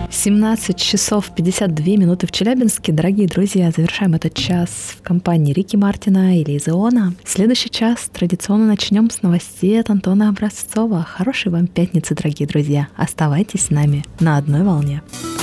17 часов 52 минуты в Челябинске. Дорогие друзья, завершаем этот час в компании Рики Мартина и Лизы Она. Следующий час традиционно начнем с новостей от Антона Образцова. Хорошей вам пятницы, дорогие друзья. Оставайтесь с нами на одной волне.